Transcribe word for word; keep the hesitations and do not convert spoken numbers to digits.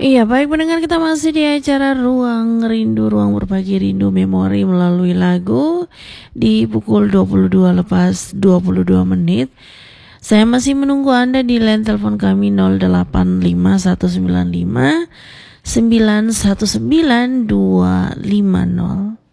Iya, baik pendengar, kita masih di acara Ruang Rindu, Ruang Berbagi Rindu Memori melalui lagu di pukul dua puluh dua lepas dua puluh dua menit. Saya masih menunggu Anda di line telepon kami nol delapan lima satu sembilan lima sembilan satu sembilan dua lima nol.